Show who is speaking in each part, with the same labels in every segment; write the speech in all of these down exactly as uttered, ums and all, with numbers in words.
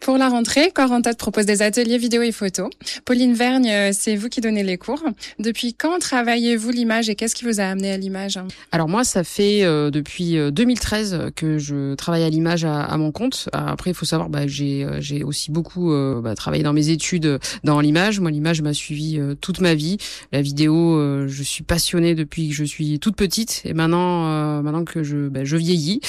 Speaker 1: Pour la rentrée, Corps en Tête propose des ateliers vidéo et photos. Pauline Vergne, c'est vous qui donnez les cours. Depuis quand travaillez-vous l'image et qu'est-ce qui vous a amené à l'image ?
Speaker 2: Alors moi, ça fait euh, depuis deux mille treize que je travaille à l'image à, à mon compte. Après, il faut savoir, bah, j'ai j'ai aussi beaucoup euh, bah, travaillé dans mes études dans l'image. Moi, l'image m'a suivi euh, toute ma vie. La vidéo, euh, je suis passionnée depuis que je suis toute petite. Et maintenant, euh, maintenant que je bah, je vieillis,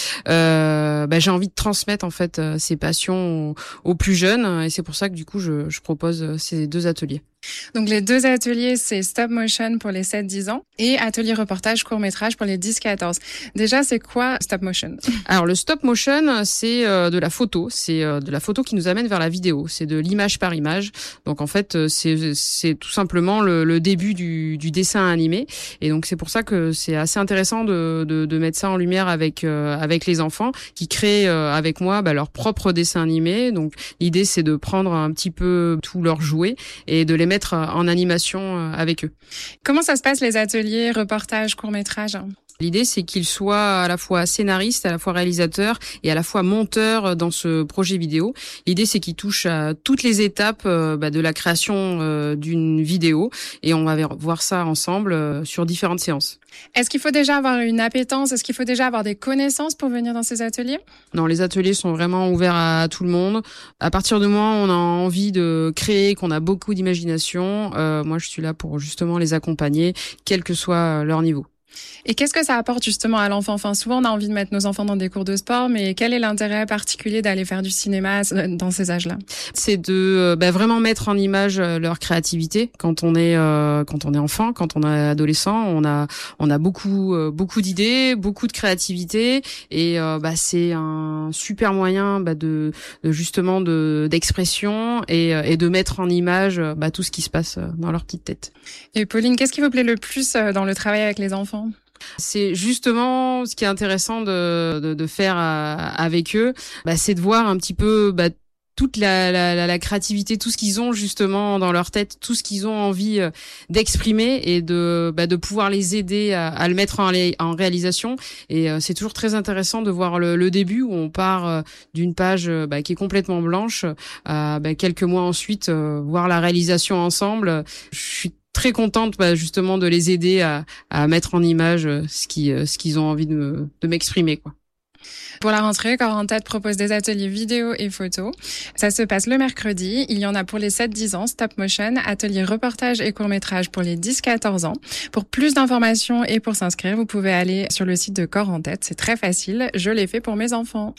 Speaker 2: euh, bah, j'ai envie de transmettre en fait euh, ces passions aux, aux plus jeunes. Et c'est pour ça que du coup, je, je propose ces deux ateliers.
Speaker 1: Donc les deux ateliers, c'est stop motion pour les sept dix ans et atelier reportage court-métrage pour les dix quatorze. Déjà, c'est quoi stop motion ?
Speaker 2: Alors le stop motion, c'est euh, de la photo, c'est euh, de la photo qui nous amène vers la vidéo, c'est de l'image par image. Donc en fait, c'est c'est tout simplement le, le début du, du dessin animé. Et donc c'est pour ça que c'est assez intéressant de, de, de mettre ça en lumière avec euh, avec les enfants qui créent euh, avec moi bah, leur propre dessin animé. Donc l'idée, c'est de prendre un petit peu tous leurs jouets et de les mettre en animation avec eux.
Speaker 1: Comment ça se passe les ateliers, reportages, courts-métrages ?
Speaker 2: L'idée, c'est qu'ils soient à la fois scénaristes, à la fois réalisateurs et à la fois monteurs dans ce projet vidéo. L'idée, c'est qu'ils touchent à toutes les étapes euh, bah, de la création euh, d'une vidéo et on va voir ça ensemble euh, sur différentes séances.
Speaker 1: Est-ce qu'il faut déjà avoir une appétence ? Est-ce qu'il faut déjà avoir des connaissances pour venir dans ces ateliers ?
Speaker 2: Non, les ateliers sont vraiment ouverts à tout le monde. À partir du moment où on a envie de créer, qu'on a beaucoup d'imagination, euh, moi, je suis là pour justement les accompagner, quel que soit leur niveau.
Speaker 1: Et qu'est-ce que ça apporte justement à l'enfant ? Enfin, souvent, on a envie de mettre nos enfants dans des cours de sport, mais quel est l'intérêt particulier d'aller faire du cinéma dans ces âges-là ?
Speaker 2: C'est de bah, vraiment mettre en image leur créativité. Quand on est euh, quand on est enfant, quand on est adolescent, on a on a beaucoup euh, beaucoup d'idées, beaucoup de créativité, et euh, bah c'est un super moyen bah, de, de justement de d'expression et et de mettre en image bah, tout ce qui se passe dans leur petite tête.
Speaker 1: Et Pauline, qu'est-ce qui vous plaît le plus dans le travail avec les enfants ?
Speaker 2: C'est justement ce qui est intéressant de, de, de faire euh, avec eux, bah, c'est de voir un petit peu bah, toute la, la, la créativité, tout ce qu'ils ont justement dans leur tête, tout ce qu'ils ont envie euh, d'exprimer et de, bah, de pouvoir les aider à, à le mettre en, en réalisation. Et euh, c'est toujours très intéressant de voir le, le début où on part euh, d'une page euh, bah, qui est complètement blanche, euh, bah, quelques mois ensuite, euh, voir la réalisation ensemble. Je suis très contente bah, justement de les aider à, à mettre en image ce qui ce qu'ils ont envie de, de m'exprimer quoi.
Speaker 1: Pour la rentrée, Corps en Tête propose des ateliers vidéo et photo. Ça se passe le mercredi. Il y en a pour les sept dix ans, stop motion, atelier reportage et court-métrage pour les dix quatorze ans. Pour plus d'informations et pour s'inscrire, vous pouvez aller sur le site de Corps en Tête. C'est très facile. Je l'ai fait pour mes enfants.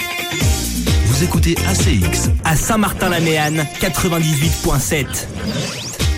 Speaker 3: Vous écoutez A C X à Saint-Martin-la-Méanne quatre-vingt-dix-huit virgule sept.